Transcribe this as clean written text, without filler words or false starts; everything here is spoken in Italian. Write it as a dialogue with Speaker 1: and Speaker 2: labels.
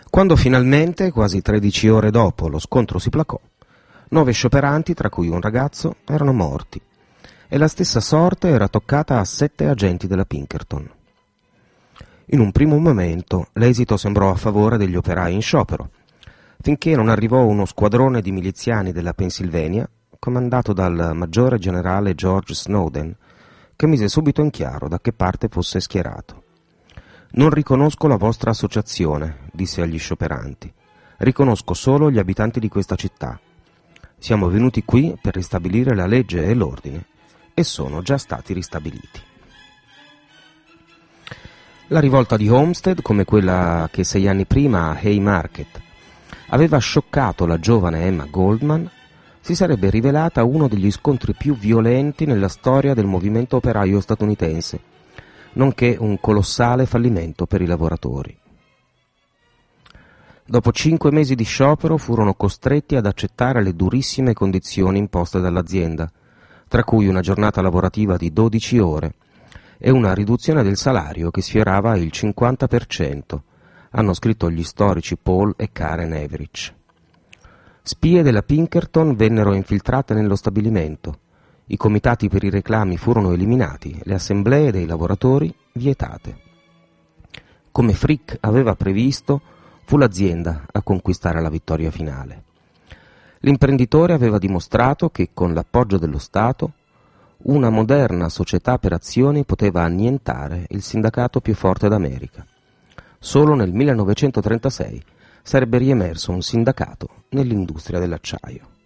Speaker 1: Quando finalmente, quasi 13 ore dopo, lo scontro si placò, 9 scioperanti, tra cui un ragazzo, erano morti e la stessa sorte era toccata a 7 agenti della Pinkerton. In un primo momento l'esito sembrò a favore degli operai in sciopero, finché non arrivò uno squadrone di miliziani della Pennsylvania, comandato dal maggiore generale George Snowden, che mise subito in chiaro da che parte fosse schierato. «Non riconosco la vostra associazione», disse agli scioperanti. «Riconosco solo gli abitanti di questa città. Siamo venuti qui per ristabilire la legge e l'ordine, e sono già stati ristabiliti». La rivolta di Homestead, come quella che 6 anni prima a Haymarket aveva scioccato la giovane Emma Goldman, si sarebbe rivelata uno degli scontri più violenti nella storia del movimento operaio statunitense, nonché un colossale fallimento per i lavoratori. Dopo 5 mesi di sciopero furono costretti ad accettare le durissime condizioni imposte dall'azienda, tra cui una giornata lavorativa di 12 ore e una riduzione del salario che sfiorava il 50%, hanno scritto gli storici Paul e Karen Everich. Spie della Pinkerton vennero infiltrate nello stabilimento, i comitati per i reclami furono eliminati, le assemblee dei lavoratori vietate. Come Frick aveva previsto, fu l'azienda a conquistare la vittoria finale. L'imprenditore aveva dimostrato che con l'appoggio dello Stato una moderna società per azioni poteva annientare il sindacato più forte d'America. Solo nel 1936 sarebbe riemerso un sindacato nell'industria dell'acciaio.